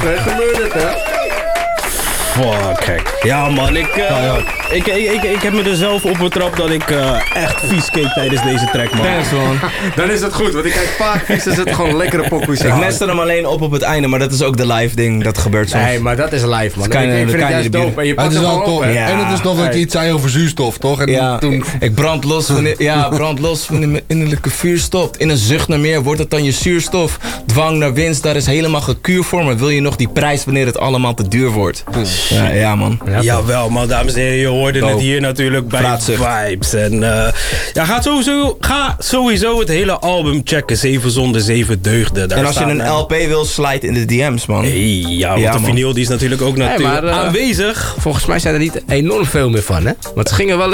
gebeurt het, hè? Fuck, ja man, ik heb me er zelf op betrapt dat ik echt vies keek tijdens deze track, man. Thanks, man. Dan is het goed, want ik kijk vaak vies, er zitten gewoon lekkere pokoes in. Ik meste hem alleen op het einde, maar dat is ook de live ding, dat gebeurt soms. Nee, maar dat is live, man. Kan je- Ik vind kan het je juist de bier- dope. En je Het pakt is hem wel gewoon op, tof. hè. En het is nog dat je iets zei over zuurstof, toch? En Ja, toen... ik brand los wanneer mijn innerlijke vuur stopt. In een zucht naar meer wordt het dan je zuurstof. Dwang naar winst, daar is helemaal geen kuur voor. Maar wil je nog die prijs wanneer het allemaal te duur wordt? Ja man. Jawel, man, dames en heren, je hoorde het hier natuurlijk bij Vraatzucht. Vibes. En ja, ga sowieso het hele album checken, 7 zonden, 7 deugden. Daar En als je staan, een LP wil, slide in de DM's, man. Ja, want Ja, de man. vinyl die is natuurlijk ook natuurlijk maar, aanwezig. Volgens mij zijn er niet enorm veel meer van, hè? Want ze gingen wel